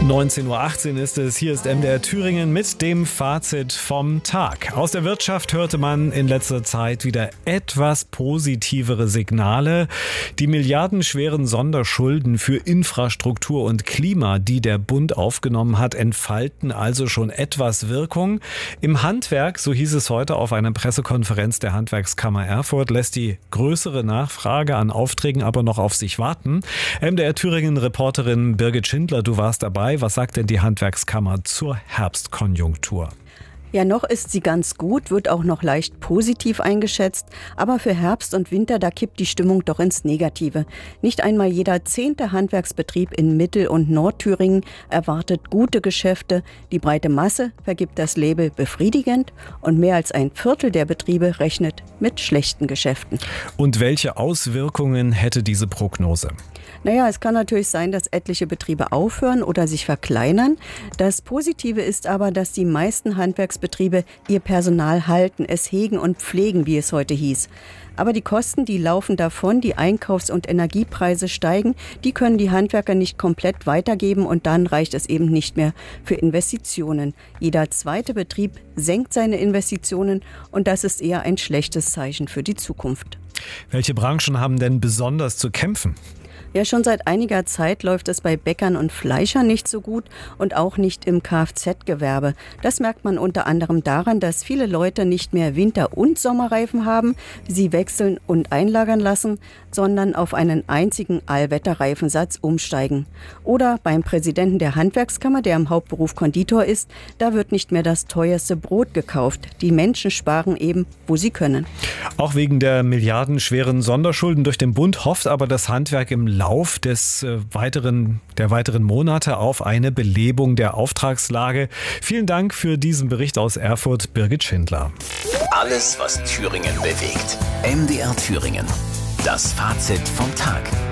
19:18 Uhr ist es. Hier ist MDR Thüringen mit dem Fazit vom Tag. Aus der Wirtschaft hörte man in letzter Zeit wieder etwas positivere Signale. Die milliardenschweren Sonderschulden für Infrastruktur und Klima, die der Bund aufgenommen hat, entfalten also schon etwas Wirkung. Im Handwerk, so hieß es heute auf einer Pressekonferenz der Handwerkskammer Erfurt, lässt die größere Nachfrage an Aufträgen aber noch auf sich warten. MDR Thüringen-Reporterin Birgit Schindler, du warst dabei. Was sagt denn die Handwerkskammer zur Herbstkonjunktur? Ja, noch ist sie ganz gut, wird auch noch leicht positiv eingeschätzt. Aber für Herbst und Winter, da kippt die Stimmung doch ins Negative. Nicht einmal jeder 10. Handwerksbetrieb in Mittel- und Nordthüringen erwartet gute Geschäfte. Die breite Masse vergibt das Label befriedigend und mehr als ein Viertel der Betriebe rechnet mit schlechten Geschäften. Und welche Auswirkungen hätte diese Prognose? Naja, es kann natürlich sein, dass etliche Betriebe aufhören oder sich verkleinern. Das Positive ist aber, dass die meisten Handwerksbetriebe ihr Personal halten, es hegen und pflegen, wie es heute hieß. Aber die Kosten, die laufen davon, die Einkaufs- und Energiepreise steigen, die können die Handwerker nicht komplett weitergeben und dann reicht es eben nicht mehr für Investitionen. Jeder zweite Betrieb senkt seine Investitionen und das ist eher ein schlechtes Zeichen für die Zukunft. Welche Branchen haben denn besonders zu kämpfen? Ja, schon seit einiger Zeit läuft es bei Bäckern und Fleischern nicht so gut und auch nicht im Kfz-Gewerbe. Das merkt man unter anderem daran, dass viele Leute nicht mehr Winter- und Sommerreifen haben, sie wechseln und einlagern lassen, sondern auf einen einzigen Allwetterreifensatz umsteigen. Oder beim Präsidenten der Handwerkskammer, der im Hauptberuf Konditor ist, da wird nicht mehr das teuerste Brot gekauft. Die Menschen sparen eben, wo sie können. Auch wegen der milliardenschweren Sonderschulden durch den Bund hofft aber das Handwerk im Lauf der weiteren Monate auf eine Belebung der Auftragslage. Vielen Dank für diesen Bericht aus Erfurt, Birgit Schindler. Alles, was Thüringen bewegt. MDR Thüringen. Das Fazit vom Tag.